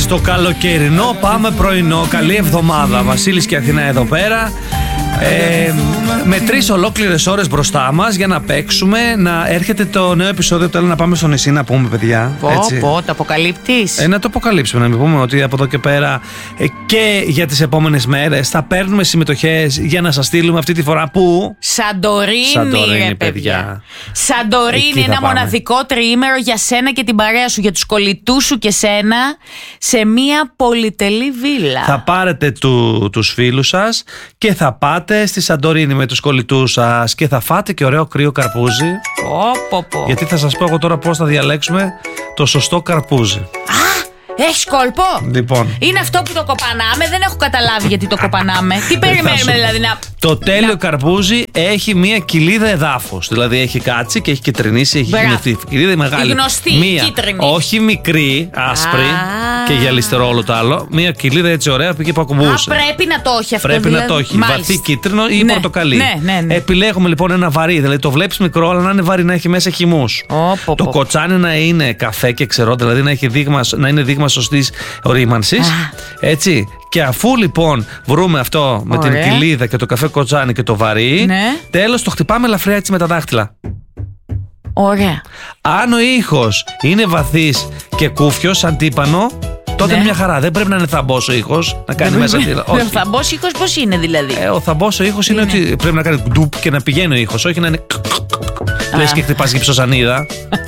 Στο καλοκαιρινό πάμε πρωινό. Καλή εβδομάδα. Βασίλης και Αθηνά εδώ πέρα. Με 3 ολόκληρες ώρες μπροστά μας για να παίξουμε. Να έρχεται το νέο επεισόδιο. Θέλω να πάμε στο νησί να πούμε, παιδιά. Το αποκαλύπτεις. Να το αποκαλύψουμε, να μην πούμε ότι από εδώ και πέρα και για τις επόμενες μέρες θα παίρνουμε συμμετοχές για να σας στείλουμε αυτή τη φορά που. Σαντορίνη, παιδιά. Σαντορίνη, ένα μοναδικό τριήμερο για σένα και την παρέα σου, για τους κολλητούς σου και σένα, σε μια πολυτελή βίλα. Θα πάρετε τους φίλους σας και θα πάτε στη Σαντορίνη με τους κολλητούς σας και θα φάτε και ωραίο κρύο καρπούζι. Γιατί θα σας πω εγώ τώρα πώς θα διαλέξουμε το σωστό καρπούζι. Έχεις κόλπο. Λοιπόν. Είναι αυτό που το κοπανάμε. Δεν έχω καταλάβει γιατί το κοπανάμε. Τι περιμένουμε δηλαδή να. Το τέλειο καρπούζι έχει μία κοιλίδα εδάφους. Δηλαδή έχει κάτσει και έχει κυτρινίσει, έχει γυμνευτεί. Κοιλίδα μεγάλη. Η γνωστή κίτρινη. Όχι μικρή, άσπρη και γυαλιστερό όλο το άλλο. Μία κοιλίδα έτσι ωραία που ακουμπούσε. Πρέπει να το έχει αυτό. Πρέπει να το έχει. Βαθύ κίτρινο ή πορτοκαλί. Ναι. Επιλέγουμε λοιπόν ένα βαρύ. Δηλαδή το βλέπεις μικρό, αλλά να είναι βαρύ, να έχει μέσα χυμούς. Το κοτσάνι να είναι καφέ και ξερό, δηλαδή να είναι δείγμα σωστής ορίμανσης. Έτσι. Και αφού λοιπόν βρούμε αυτό με την κοιλίδα και το καφέ κοτσάνι και το βαρύ, τέλος το χτυπάμε ελαφριά έτσι με τα δάχτυλα. Ωραία. Αν ο ήχος είναι βαθύς και κούφιος, σαν τύπανο, τότε είναι μια χαρά. Δεν πρέπει να είναι θαμπός ο ήχος, να κάνει μέσα. Ο θαμπός ήχος πώς είναι δηλαδή? Ο θαμπός ο ήχος είναι ότι πρέπει να κάνει ντουπ και να πηγαίνει ο ήχος, όχι να είναι. Λες και χτυπάς γυψοσανίδα.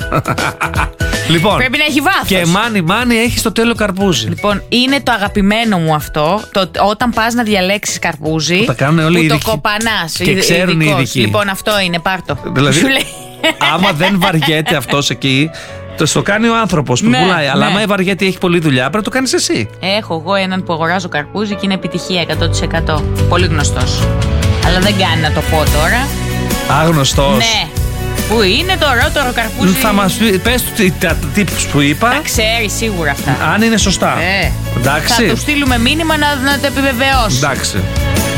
Λοιπόν, πρέπει να έχει βάθος. Και μάνι έχει στο τέλος καρπούζι. Λοιπόν, είναι το αγαπημένο μου αυτό. Όταν πας να διαλέξεις καρπούζι, που τα κάνουν όλοι οι ειδικοί. Το κοπανάς. Και ξέρουν οι ειδικοί. Λοιπόν, αυτό είναι, πάρτο. Δηλαδή, άμα δεν βαριέται αυτός εκεί, το κάνει ο άνθρωπος που πουλάει. Αλλά άμα βαριέται έχει πολλή δουλειά, πρέπει να το κάνεις εσύ. Έχω εγώ έναν που αγοράζω καρπούζι και είναι επιτυχία 100%. Πολύ γνωστός. Αλλά δεν κάνει να το πω τώρα. Άγνωστος. Ναι. Πού είναι το ρότορο καρπούζι? Θα μας πες τα tips που είπα. Τα ξέρει σίγουρα αυτά. Αν είναι σωστά. Εντάξει. Θα του στείλουμε μήνυμα να το επιβεβαιώσει. Εντάξει.